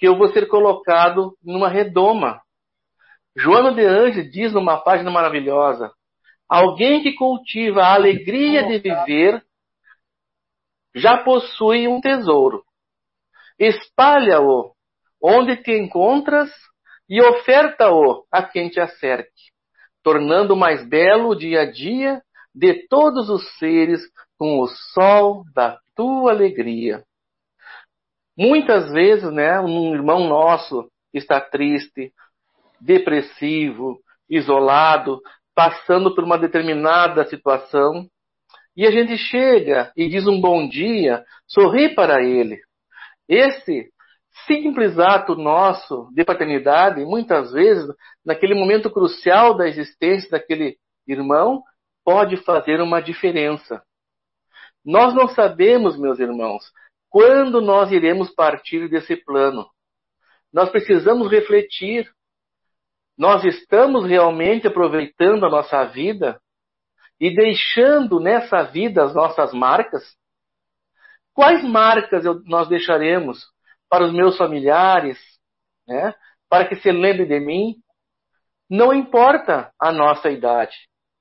que eu vou ser colocado numa redoma. Joana de Ângeles diz numa página maravilhosa: alguém que cultiva a alegria de viver já possui um tesouro. Espalha-o onde te encontras e oferta-o a quem te acerque, tornando mais belo o dia a dia de todos os seres com o sol da tua alegria. Muitas vezes, né, um irmão nosso está triste, depressivo, isolado, passando por uma determinada situação, e a gente chega e diz um bom dia, sorri para ele. Esse simples ato nosso de paternidade, muitas vezes, naquele momento crucial da existência daquele irmão, pode fazer uma diferença. Nós não sabemos, meus irmãos, quando nós iremos partir desse plano. Nós precisamos refletir. Nós estamos realmente aproveitando a nossa vida e deixando nessa vida as nossas marcas? Quais marcas nós deixaremos para os meus familiares, né? Para que se lembre de mim? Não importa a nossa idade.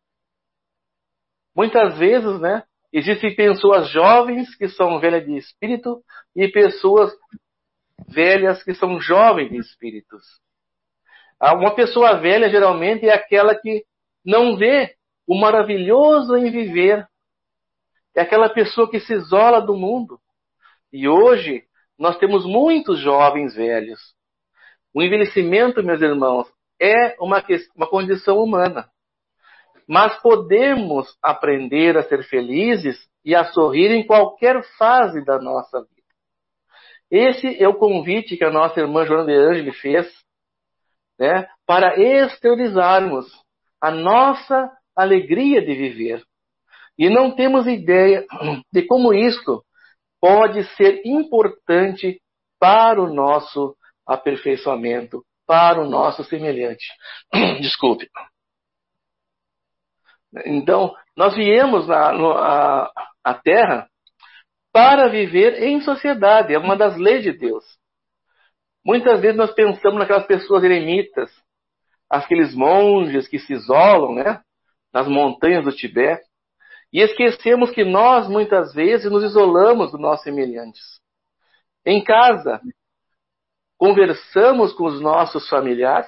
Muitas vezes, né, existem pessoas jovens que são velhas de espírito e pessoas velhas que são jovens de espíritos. Uma pessoa velha, geralmente, é aquela que não vê o maravilhoso em viver. É aquela pessoa que se isola do mundo. E hoje, nós temos muitos jovens velhos. O envelhecimento, meus irmãos, é uma condição humana. Mas podemos aprender a ser felizes e a sorrir em qualquer fase da nossa vida. Esse é o convite que a nossa irmã Joana de Ângeles fez, né, para exteriorizarmos a nossa alegria de viver. E não temos ideia de como isto pode ser importante para o nosso aperfeiçoamento, para o nosso semelhante. Desculpe. Então, nós viemos à Terra para viver em sociedade. É uma das leis de Deus. Muitas vezes nós pensamos naquelas pessoas eremitas, aqueles monges que se isolam, né, nas montanhas do Tibete, e esquecemos que nós, muitas vezes, nos isolamos dos nossos semelhantes. Em casa, conversamos com os nossos familiares,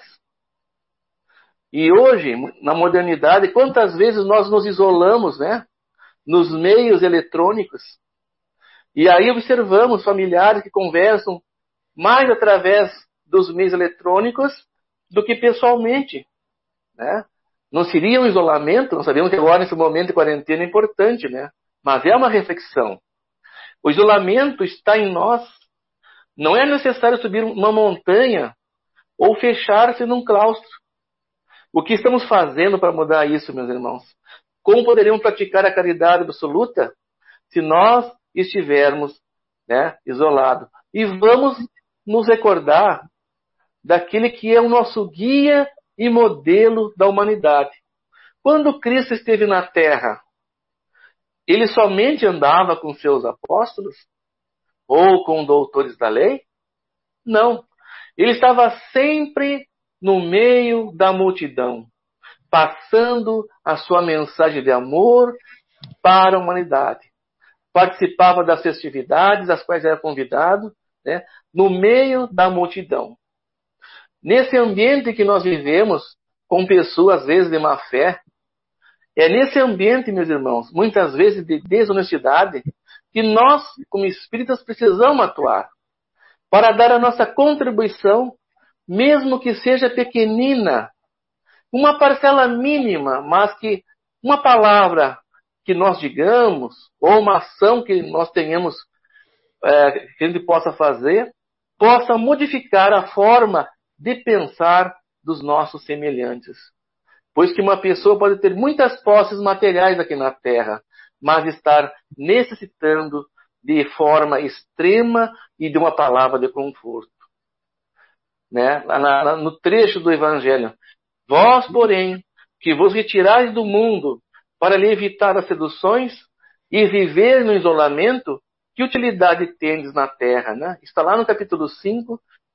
e hoje, na modernidade, quantas vezes nós nos isolamos, né, nos meios eletrônicos, e aí observamos familiares que conversam mais através dos meios eletrônicos do que pessoalmente, né? Não seria um isolamento? Nós sabemos que agora, nesse momento de quarentena, é importante, né? Mas é uma reflexão. O isolamento está em nós. Não é necessário subir uma montanha ou fechar-se num claustro. O que estamos fazendo para mudar isso, meus irmãos? Como poderíamos praticar a caridade absoluta se nós estivermos, né, isolados? E vamos nos recordar daquele que é o nosso guia e modelo da humanidade. Quando Cristo esteve na Terra, ele somente andava com seus apóstolos? Ou com doutores da lei? Não. Ele estava sempre no meio da multidão, passando a sua mensagem de amor para a humanidade. Participava das festividades às quais era convidado, né, no meio da multidão. Nesse ambiente que nós vivemos, com pessoas, às vezes, de má fé, é nesse ambiente, meus irmãos, muitas vezes de desonestidade, que nós, como espíritas, precisamos atuar para dar a nossa contribuição, mesmo que seja pequenina, uma parcela mínima, mas que uma palavra que nós digamos, ou uma ação que nós tenhamos, que a gente possa fazer, possa modificar a forma de pensar dos nossos semelhantes. Pois que uma pessoa pode ter muitas posses materiais aqui na Terra, mas estar necessitando de forma extrema e de uma palavra de conforto. Né? No trecho do Evangelho: vós, porém, que vos retirais do mundo para lhe evitar as seduções e viver no isolamento, que utilidade tendes na Terra? Né? Está lá no capítulo 5